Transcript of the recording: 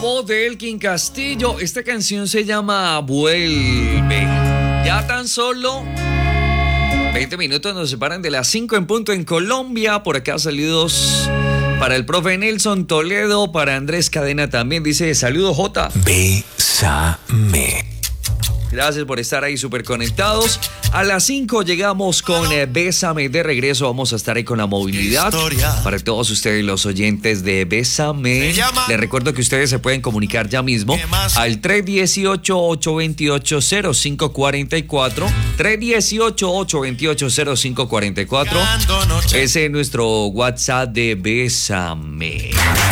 voz de Elkin Castillo. Esta canción se llama Vuelve. Ya tan solo 20 minutos nos separan de las 5 en punto en Colombia. Por acá saludos para el profe Nelson Toledo, para Andrés Cadena también. Dice, saludos Jota. Bésame. Gracias por estar ahí súper conectados. A las 5 llegamos con Bésame. De regreso vamos a estar ahí con la movilidad. Para todos ustedes los oyentes de Bésame, les recuerdo que ustedes se pueden comunicar ya mismo al 318-828-0544. 318-828-0544. Ese es nuestro WhatsApp de Bésame.